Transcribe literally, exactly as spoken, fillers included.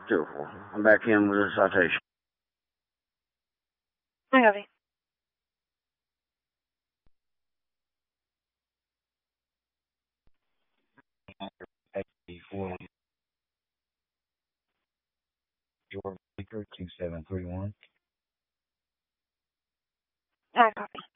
two oh four. I'm back in with a citation. I copy. For George Baker, two seven three one. I copy.